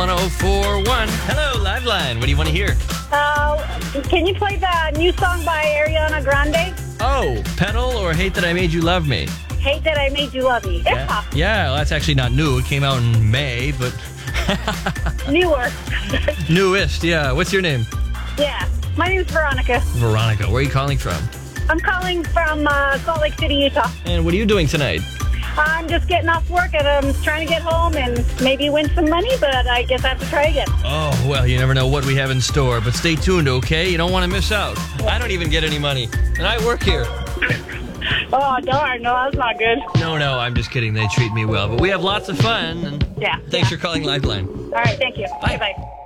1041. Hello, Liveline. What do you want to hear? Can you play the new song by Ariana Grande? Oh, Pedal or Hate That I Made You Love Me? Hate That I Made You Love Me. It's possible. Yeah, well, that's actually not new. It came out in May, but... Newer. Newest, yeah. What's your name? Yeah. My name's Veronica. Veronica. Where are you calling from? I'm calling from Salt Lake City, Utah. And what are you doing tonight? I'm just getting off work and I'm trying to get home and maybe win some money, but I guess I have to try again. Oh, well, you never know what we have in store, but stay tuned, okay? You don't want to miss out. I don't even get any money, and I work here. Oh, darn. No, that's not good. No, I'm just kidding. They treat me well, but we have lots of fun. And Yeah. Thanks for calling Liveline. All right, thank you. Bye. Bye-bye.